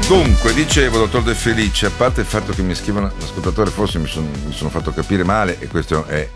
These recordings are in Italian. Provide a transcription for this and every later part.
Dunque, dicevo, dottor De Felice, a parte il fatto che mi scrivono l'ascoltatore, forse mi sono fatto capire male, e questo è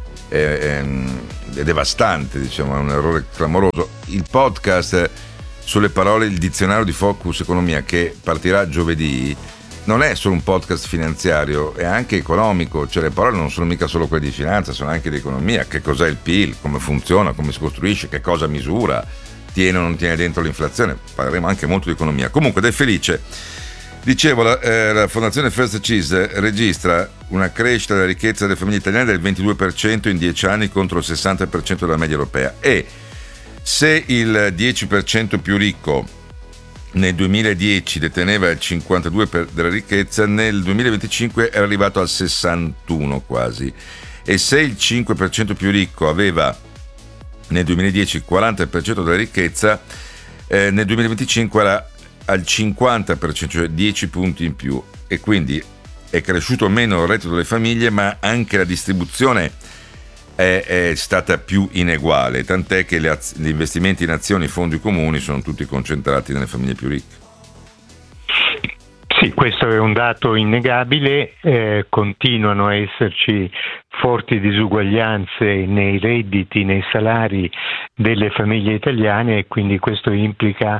devastante, diciamo, è un errore clamoroso. Il podcast sulle parole, il dizionario di Focus Economia, che partirà giovedì, non è solo un podcast finanziario, è anche economico, cioè le parole non sono mica solo quelle di finanza, sono anche di economia. Che cos'è il PIL, come funziona, come si costruisce, che cosa misura, tiene o non tiene dentro l'inflazione. Parleremo anche molto di economia. Comunque, De Felice, dicevo, la Fondazione First Cheese registra una crescita della ricchezza delle famiglie italiane del 22% in 10 anni contro il 60% della media europea, e se il 10% più ricco nel 2010 deteneva il 52% della ricchezza, nel 2025 era arrivato al 61% quasi, e se il 5% più ricco aveva nel 2010 il 40% della ricchezza, nel 2025 era al 50%, cioè 10 punti in più, e quindi è cresciuto meno il reddito delle famiglie, ma anche la distribuzione è stata più ineguale, tant'è che gli investimenti in azioni, fondi comuni sono tutti concentrati nelle famiglie più ricche. Sì, questo è un dato innegabile, continuano a esserci forti disuguaglianze nei redditi, nei salari delle famiglie italiane, e quindi questo implica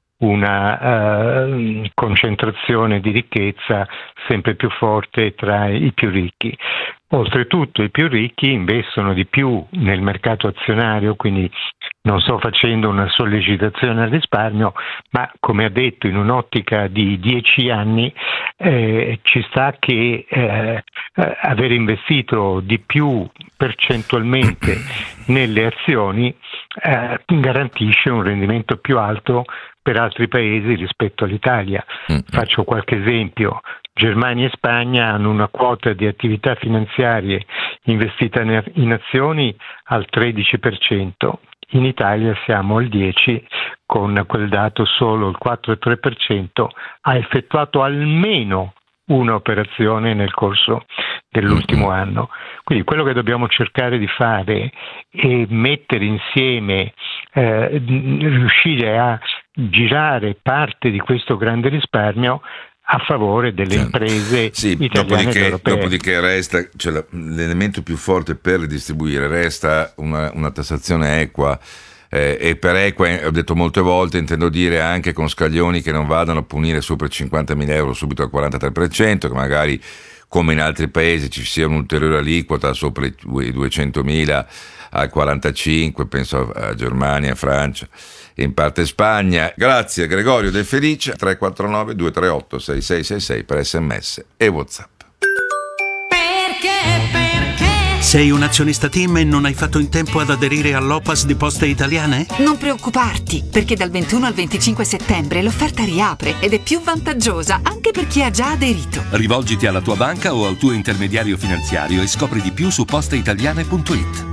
una concentrazione di ricchezza sempre più forte tra i più ricchi. Oltretutto i più ricchi investono di più nel mercato azionario, quindi non sto facendo una sollecitazione al risparmio, ma come ha detto, in un'ottica di 10 anni ci sta che aver investito di più percentualmente nelle azioni garantisce un rendimento più alto per altri paesi rispetto all'Italia. Faccio qualche esempio. Germania e Spagna hanno una quota di attività finanziarie investita in azioni al 13%, in Italia siamo al 10%, con quel dato solo il 4,3% ha effettuato almeno un'operazione nel corso dell'ultimo anno. Quindi quello che dobbiamo cercare di fare è mettere insieme, riuscire a girare parte di questo grande risparmio a favore delle imprese italiane ed europee. Dopodiché resta, cioè, l'elemento più forte per ridistribuire resta una tassazione equa, e per equa, ho detto molte volte, intendo dire anche con scaglioni che non vadano a punire sopra i 50.000 euro subito al 43%, che magari come in altri paesi ci sia un'ulteriore aliquota sopra i 200.000 al 45%, penso a Germania, Francia, in parte Spagna. Grazie Gregorio De Felice. 349 238 6666 per SMS e WhatsApp. Perché? Sei un azionista TIM e non hai fatto in tempo ad aderire all'OPAS di Poste Italiane? Non preoccuparti, perché dal 21 al 25 settembre l'offerta riapre ed è più vantaggiosa anche per chi ha già aderito. Rivolgiti alla tua banca o al tuo intermediario finanziario e scopri di più su posteitaliane.it.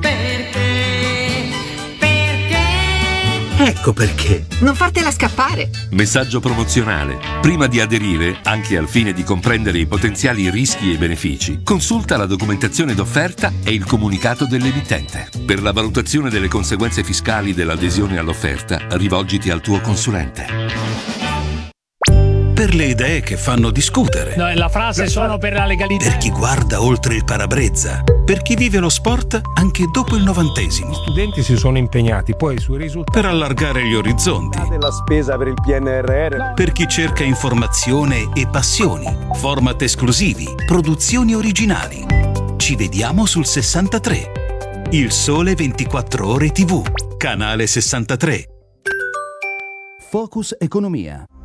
Ecco perché. Non fartela scappare. Messaggio promozionale. Prima di aderire, anche al fine di comprendere i potenziali rischi e benefici, consulta la documentazione d'offerta e il comunicato dell'emittente. Per la valutazione delle conseguenze fiscali dell'adesione all'offerta, rivolgiti al tuo consulente. Per le idee che fanno discutere. No, la frase sono per la legalità. Per chi guarda oltre il parabrezza. Per chi vive lo sport anche dopo il 90°. Gli studenti si sono impegnati poi sui risultati. Per allargare gli orizzonti. Della spesa per il PNRR. Per chi cerca informazione e passioni. Format esclusivi. Produzioni originali. Ci vediamo sul 63. Il Sole 24 Ore TV. Canale 63. Focus Economia.